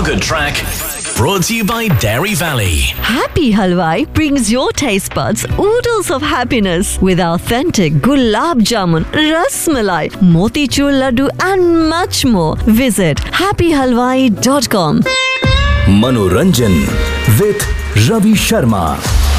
good track. Brought to you by Dairy Valley. Happy Halwai brings your taste buds oodles of happiness with authentic gulab jamun, ras malai, motichur laddu and much more. Visit happyhalwai.com. Manoranjan with Ravi Sharma.